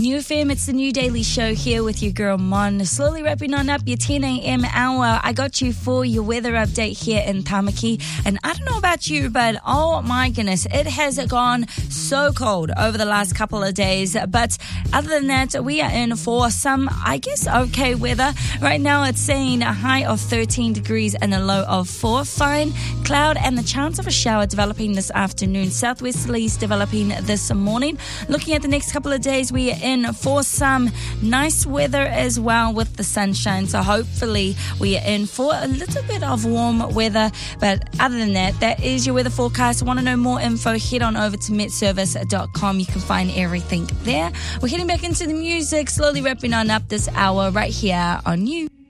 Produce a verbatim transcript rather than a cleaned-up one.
New F M, it's the new daily show here with your girl Mon. Slowly wrapping on up your ten a.m. hour. I got you for your weather update here in Tamaki. And I don't know about you, but oh my goodness, it has gone so cold over the last couple of days. But other than that, we are in for some, I guess, okay weather. Right now it's saying a high of thirteen degrees and a low of four. Fine cloud and the chance of a shower developing this afternoon. Southwesterlies developing this morning. Looking at the next couple of days, we are in for some nice weather as well with the sunshine. So hopefully we are in for a little bit of warm weather. But other than that, that is your weather forecast. Want to know more info? Head on over to met service dot com. You can find everything there. We're heading back into the music, slowly wrapping on up this hour right here on You.